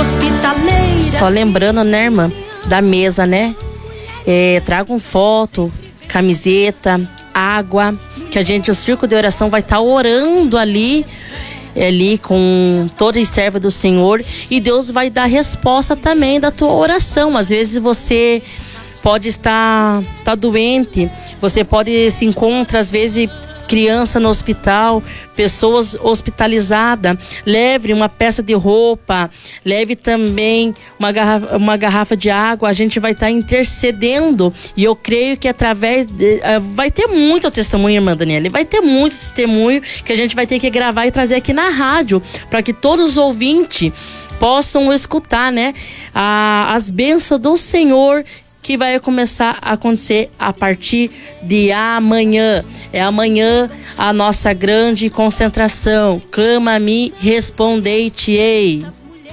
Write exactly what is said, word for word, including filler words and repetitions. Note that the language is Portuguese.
hospitaleira. Só lembrando, né, irmã, da mesa, né? É, tragam foto, camiseta, água, que a gente, o Círculo de Oração vai estar tá orando ali, ali com toda a serva do Senhor, e Deus vai dar resposta também da tua oração. Às vezes você pode estar tá doente, você pode se encontrar, às vezes, criança no hospital, pessoas hospitalizadas. Leve uma peça de roupa, leve também uma garrafa, uma garrafa de água. A gente vai estar tá intercedendo, e eu creio que através de, uh, vai ter muito testemunho, irmã Daniela, vai ter muito testemunho que a gente vai ter que gravar e trazer aqui na rádio, para que todos os ouvintes possam escutar, né, a, as bênçãos do Senhor, que vai começar a acontecer a partir de amanhã. É amanhã a nossa grande concentração. Clama a mim, respondei-te-ei.